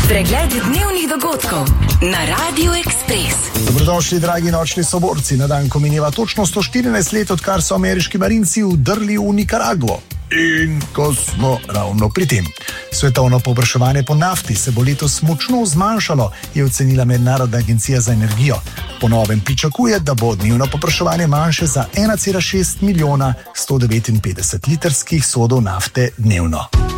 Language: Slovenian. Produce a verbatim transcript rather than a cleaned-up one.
Pregled dnevnih dogodkov na Radiu Ekspres. Dobrodošli, dragi nočni soborci, na dan, ko mineva točno sto štirinajst let, odkar so ameriški marinci vdrli v Nikaragvo. In ko smo ravno pri tem. Svetovno povpraševanje po nafti se bo letos močno zmanjšalo, je ocenila Mednarodna agencija za energijo. Po novem pričakuje, da bo dnevno povpraševanje manjše za ena cela šest milijona sto devetinpetdeset litrskih sodov nafte dnevno.